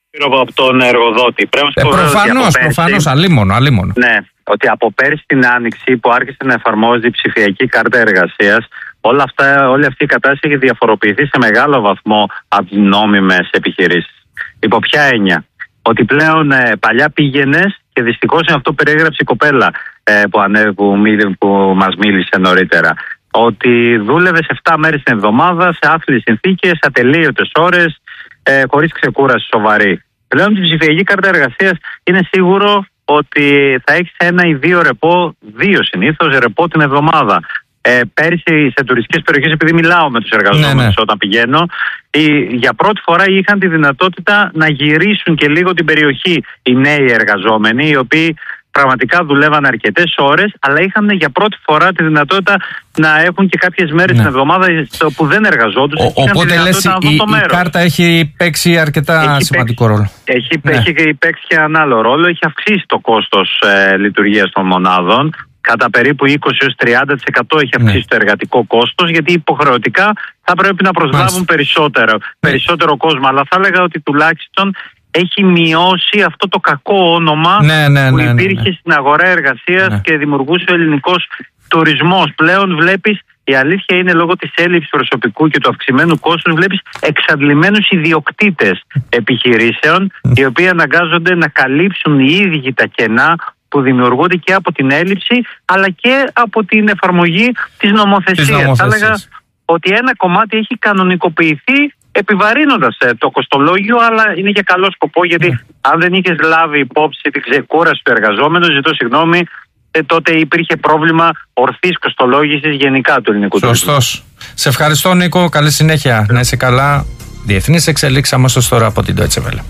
Από τον εργοδότη. Προφανώς, αλίμονο. Ναι, ότι από πέρσι την Άνοιξη που άρχισε να εφαρμόζει η ψηφιακή κάρτα εργασίας, όλη αυτή η κατάσταση έχει διαφοροποιηθεί σε μεγάλο βαθμό από τις νόμιμες επιχειρήσεις. Υπό ποια έννοια? Ότι πλέον παλιά πήγαινες και δυστυχώς αυτό περιέγραψε η κοπέλα που μας μίλησε νωρίτερα. Ότι δούλευε 7 μέρες την εβδομάδα σε άθλιες συνθήκες, ατελείωτες ώρες, χωρίς ξεκούραση σοβαρή. Πλέον την ψηφιακή κάρτα εργασίας είναι σίγουρο ότι θα έχεις 1 ή 2 ρεπό, 2 συνήθως ρεπό την εβδομάδα. Πέρυσι σε τουριστικές περιοχές, επειδή μιλάω με τους εργαζόμενους όταν πηγαίνω, για πρώτη φορά είχαν τη δυνατότητα να γυρίσουν και λίγο την περιοχή οι νέοι εργαζόμενοι, οι οποίοι πραγματικά δουλεύαν αρκετές ώρες, αλλά είχαν για πρώτη φορά τη δυνατότητα να έχουν και κάποιες μέρες την εβδομάδα που δεν εργαζόντουσαν. Οπότε λες η κάρτα έχει παίξει αρκετά σημαντικό ρόλο. Έχει παίξει και έναν άλλο ρόλο. Έχει αυξήσει το κόστος λειτουργίας των μονάδων. Κατά περίπου 20-30% έχει αυξήσει το εργατικό κόστος, γιατί υποχρεωτικά θα πρέπει να προσλάβουν περισσότερο κόσμο. Αλλά θα έλεγα ότι τουλάχιστον έχει μειώσει αυτό το κακό όνομα που υπήρχε στην αγορά εργασίας και δημιουργούσε ο ελληνικός τουρισμός. Πλέον βλέπεις, η αλήθεια είναι, λόγω της έλλειψης προσωπικού και του αυξημένου κόστους, βλέπεις εξαντλημένους ιδιοκτήτες επιχειρήσεων, οι οποίοι αναγκάζονται να καλύψουν οι ίδιοι τα κενά που δημιουργούνται και από την έλλειψη αλλά και από την εφαρμογή της νομοθεσίας. Θα έλεγα ότι ένα κομμάτι έχει κανονικοποιηθεί επιβαρύνοντας το κοστολόγιο, αλλά είναι για καλό σκοπό, γιατί αν δεν είχες λάβει υπόψη την ξεκούραση του εργαζόμενου, ζητώ συγγνώμη, τότε υπήρχε πρόβλημα ορθής κοστολόγησης γενικά του ελληνικού τουρισμού. Σωστός. Σε ευχαριστώ, Νίκο. Καλή συνέχεια. Να είσαι καλά. Διεθνείς εξελίξεις αμέσως τώρα από την Deutsche Welle.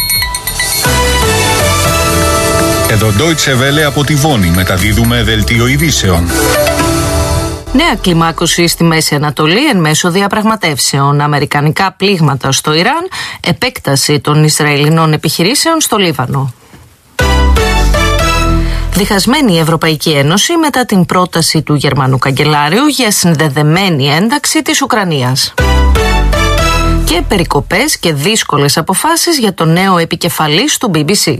Εδώ Deutsche Welle από τη Βόνη μεταδίδουμε δελτίο ειδήσεων. Νέα κλιμάκωση στη Μέση Ανατολή εν μέσω διαπραγματεύσεων. Αμερικανικά πλήγματα στο Ιράν, επέκταση των Ισραηλινών επιχειρήσεων στο Λίβανο. Διχασμένη η Ευρωπαϊκή Ένωση μετά την πρόταση του Γερμανού καγκελάριου για συνδεδεμένη ένταξη της Ουκρανίας. Και περικοπές και δύσκολες αποφάσεις για το νέο επικεφαλής του BBC.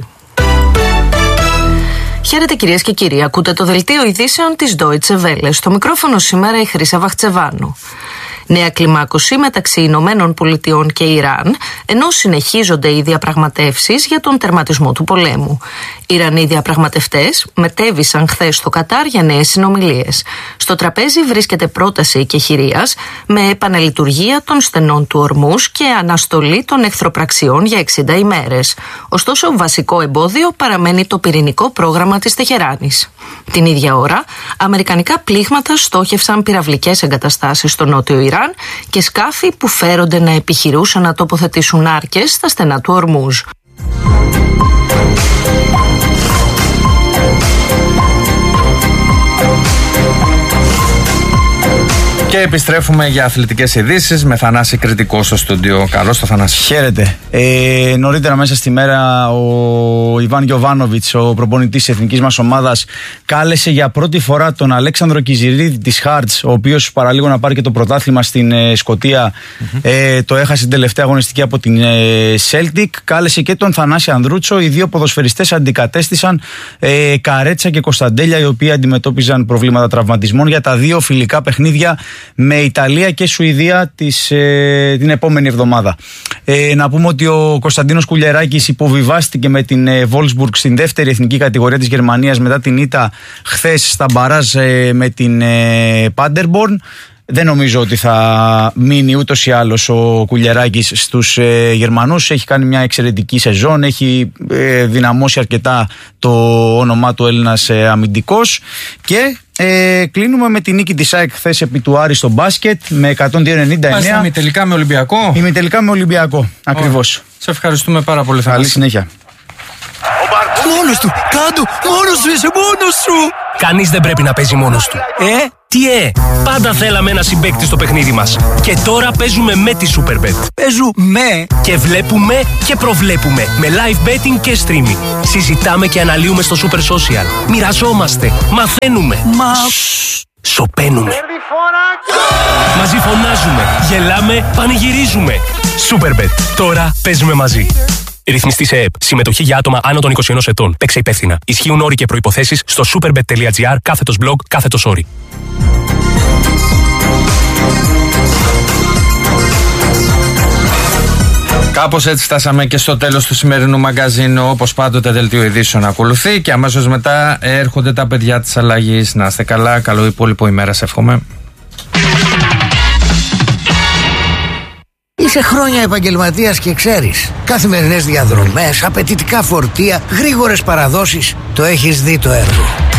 Χαίρετε κυρίες και κύριοι, ακούτε το δελτίο ειδήσεων της Deutsche Welle. Στο μικρόφωνο σήμερα η Χρύσα Βαχτσεβάνου. Νέα κλιμάκωση μεταξύ Ηνωμένων Πολιτειών και Ιράν, ενώ συνεχίζονται οι διαπραγματεύσεις για τον τερματισμό του πολέμου. Οι Ιρανοί διαπραγματευτές μετέβησαν χθες στο Κατάρ για νέες συνομιλίες. Στο τραπέζι βρίσκεται πρόταση εκεχηρίας με επαναλειτουργία των στενών του Ορμούς και αναστολή των εχθροπραξιών για 60 ημέρες. Ωστόσο, βασικό εμπόδιο παραμένει το πυρηνικό πρόγραμμα της Τεχεράνης. Την ίδια ώρα, αμερικανικά πλήγματα στόχευσαν πυραυλικές εγκαταστάσεις στο νότιο Ιράν και σκάφη που φέρονται να επιχειρούσαν να τοποθετήσουν άρκες στα στενά του Ορμούζ. Και επιστρέφουμε για αθλητικές ειδήσεις με Θανάση Κρητικό στο στούντιο. Καλώς το Θανάση. Χαίρετε. Νωρίτερα μέσα στη μέρα ο Ιβάν Γιοβάνοβιτς, ο προπονητής της εθνικής μας ομάδας, κάλεσε για πρώτη φορά τον Αλέξανδρο Κιζηρίδη της Hearts, ο οποίος παραλίγο να πάρει και το πρωτάθλημα στην Σκωτία. Το έχασε την τελευταία αγωνιστική από την Celtic. Κάλεσε και τον Θανάση Ανδρούτσο. Οι δύο ποδοσφαιριστές αντικατέστησαν Καρέτσα και Κωνσταντέλια, οι οποίοι αντιμετώπιζαν προβλήματα τραυματισμών για τα δύο φιλικά παιχνίδια με Ιταλία και Σουηδία την επόμενη εβδομάδα. Να πούμε ότι ο Κωνσταντίνος Κουλιεράκης υποβιβάστηκε με την Wolfsburg στην δεύτερη εθνική κατηγορία της Γερμανίας μετά την ήττα χθες στα μπαράζ με την Paderborn. Δεν νομίζω ότι θα μείνει ούτως ή άλλως ο Κουλιεράκης στους Γερμανούς. Έχει κάνει μια εξαιρετική σεζόν, έχει δυναμώσει αρκετά το όνομά του Έλληνας αμυντικός. Και κλείνουμε με τη νίκη της ΑΕΚ χθες επί του Άρη στο μπάσκετ με 102-99. Ημιτελικά με Ολυμπιακό. Ημιτελικά με Ολυμπιακό, ακριβώς. Σε ευχαριστούμε πάρα πολύ. Καλή συνέχεια. Μόνος του, κάτω, μόνος σου, είσαι μόνος σου. Κανείς δεν πρέπει να παίζει μόνος του. Τι πάντα θέλαμε ένα συμπαίκτη στο παιχνίδι μας. Και τώρα παίζουμε με τη Superbet. Παίζουμε και βλέπουμε και προβλέπουμε με live betting και streaming. Συζητάμε και αναλύουμε στο Super Social. Μοιραζόμαστε, μαθαίνουμε. Σοπαίνουμε. Μαζί φωνάζουμε, γελάμε, πανηγυρίζουμε. Superbet. Τώρα παίζουμε μαζί. Ρυθμιστή σε ΕΕΠ. Συμμετοχή για άτομα άνω των 21 ετών. Παίξε υπεύθυνα. Ισχύουν όροι και προϋποθέσεις στο superbet.gr/blog/όροι. Κάπως έτσι φτάσαμε και στο τέλος του σημερινού μαγκαζίνου. Όπως πάντοτε, δελτίο ειδήσεων ακολουθεί και αμέσως μετά έρχονται τα παιδιά της αλλαγής. Να είστε καλά, καλό υπόλοιπο ημέρα, σε εύχομαι. Είσαι χρόνια επαγγελματίας και ξέρεις. Καθημερινές διαδρομές, απαιτητικά φορτία, γρήγορες παραδόσεις. Το έχεις δει το έργο.